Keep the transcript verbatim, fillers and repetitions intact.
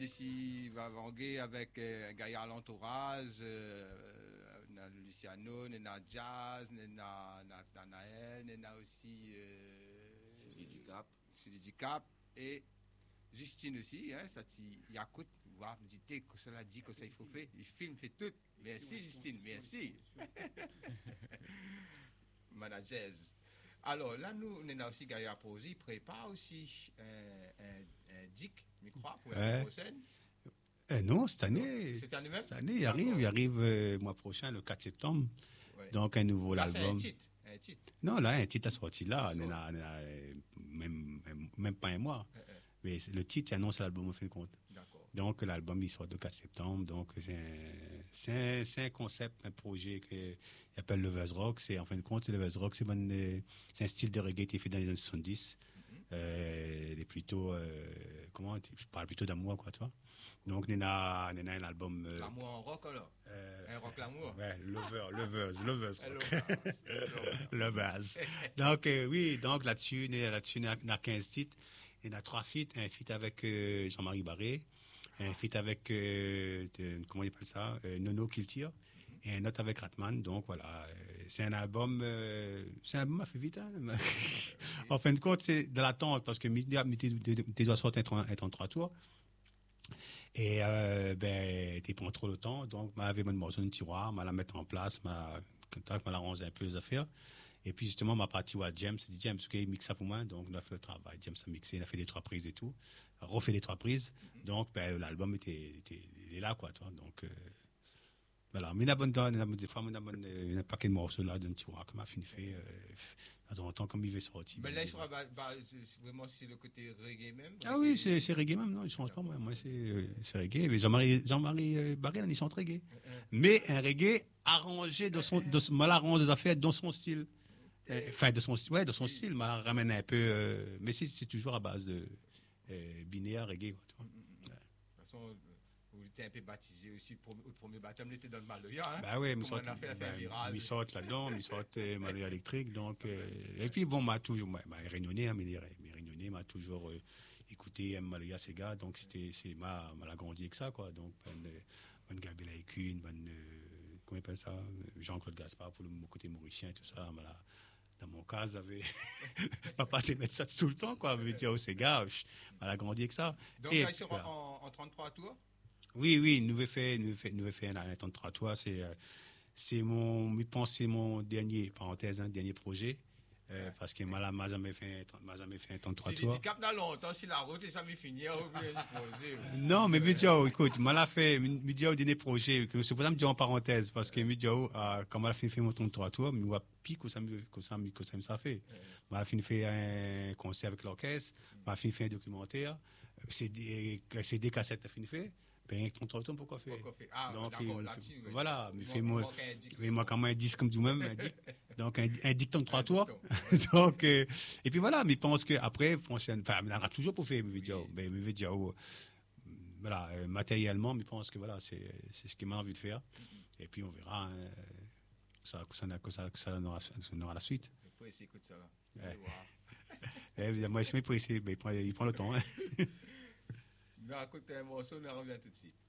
d'ici va vanguer avec euh, un gars à l'entourage, euh, na Luciano, na Jazz, na Nathanaël, na aussi Sylvie Cap et Justine aussi, hein, ça t'y écoute, voir, me dit que cela dit que ça il faut faire, il filme, fait tout. Merci Justine, merci. Manager. Alors là, nous, on a aussi Gaïa Posé, il prépare aussi un, un, un D I C, je crois, pour l'année prochaine. Euh, non, cette année. Cette année même? Cette année, il arrive, il arrive euh, mois prochain, le quatre septembre. Ouais. Donc, un nouveau là, album. C'est un titre, un titre. Non, là, un titre a sorti là, on a, on a, même, même pas un mois. Euh, euh. Mais le titre annonce l'album, en fin de compte. D'accord. Donc, l'album, il sort le quatre septembre. Donc, c'est un, c'est un, c'est un concept, un projet qu'il appelle Lovers Rock. C'est, en fin de compte, Lovers Rock, c'est, bon, c'est un style de reggae qui est fait dans les années soixante-dix. Mm-hmm. Euh, est plutôt, euh, comment, je parle plutôt d'amour, quoi, tu vois. Donc, on a, on a un album. Euh, l'amour en rock, alors euh, un rock l'amour. Ouais, Lover, Lovers, Lovers Rock. Lovers. Donc, euh, oui, donc là-dessus, on a, là-dessus, on a quinze titres. Il y en a trois feats, un feat avec euh, Jean-Marie Barré, un feat avec, euh, de, comment il appelle ça, euh, Nono Kiltier, mm-hmm. et un autre avec Ratman. Donc voilà, euh, c'est un album, euh, c'est un album à fait vite. Hein. En fin de compte, c'est de l'attente parce que tu dois sortir un trois tours. Et euh, ben, tu prends trop le temps, donc m'avais mon morceau de tiroir, m'a la mettre en place, m'a arrangé un peu les affaires. Et puis justement, ma partie à James, j'ai dit James, ok, il mixe ça pour moi, donc on a fait le travail. James a mixé, il a fait des trois prises et tout, refait des trois prises. Mm-hmm. Donc ben, l'album était, était, il est là, quoi, toi. Donc euh, voilà, mais il y a bonne donne, des fois, il y a bonne, il y a un paquet de morceaux là d'un tiroir que m'a fini fait. Euh, de temps en temps, comme il veut sortir. Mais là, il sera bah, bah, c'est vraiment c'est le côté reggae même. Ah reggae. Oui, c'est, c'est reggae même, non, il change pas. Moi, moi c'est, euh, c'est reggae. Mais Jean-Marie, Jean-Marie euh, Barré, il chante reggae. Mm-hmm. Mais un reggae arrangé dans son, de, mal arrangé des affaires dans son style. Enfin, de son, ouais, de son style, m'a ramené un peu. Euh, mais c'est, c'est toujours à base de euh, binaire, reggae. Quoi, tu vois. Mm-hmm. Ouais. De toute façon, vous étiez un peu baptisé aussi. Pour, le premier baptême, il était dans le Maloya. Hein? Bah oui, mais on a fait ben, il sort là-dedans, il sort euh, Maloya électrique. Donc, euh, et puis, bon, m'a toujours. Bah, Réunionnais, hein, mais les Réunionnais m'a toujours euh, écouté Maloya Sega. Donc, c'était, c'est, m'a, m'a grandi avec ça, quoi. Donc, bonne, bonne Gabriela Écune, bonne. Euh, comment il appelle ça? Jean-Claude Gaspard pour le côté mauricien et tout ça. M'a, dans mon cas, j'avais papa te mettre ça tout le temps, quoi. Me dire, oh, c'est gars, elle a grandi avec ça. Donc, et, là, il sera voilà. en, en trente-trois tours? Oui, oui, nous avons fait, nous fait, nous fait un, un trente-trois tours. C'est, euh, c'est mon, je pense, c'est mon dernier, parenthèse, un dernier projet. Euh, ouais. Parce que moi, m'a jamais fait, m'a jamais fait un trente-trois tours. Si tu capes longtemps, si la route est jamais finie, on va poser. Non, mais Midio, écoute, moi, l'a fait, Midio, dernier projet, c'est pour ça que je dis en parenthèse, parce que Midio, euh, quand m'a fait, fait mon trente-trois tours, mais moi, puis, que ça me, que ça me, que ça me, ça fait. M'a fait, fait un concert avec l'orchestre, m'a fait, fait un documentaire, c'est des, c'est des cassettes, à fin fait. Ben, trente-trois tours, pourquoi faire? Ah, donc, d'accord, il, là-dessus. Oui. Voilà, mais bon, fais-moi, mais moi, quand même, un disque comme vous-même, un disque. Donc, un, un dicton de trois tours. Donc, euh, et puis voilà, mais je pense qu'après, franchement, enfin, on aura toujours pour faire mes vidéos. Oui. Ben, mes vidéos, voilà, euh, matériellement, mais je pense que voilà, c'est, c'est ce que j'ai envie de faire. Mm-hmm. Et puis, on verra, hein, que ça, que ça, que ça, que ça aura, ça aura la suite. Il faut essayer d'écouter ça, là. Ouais. Évidemment, je suis pressé, mais il prend, il prend le temps, hein. Non, écoute, un morceau, on revient tout de suite.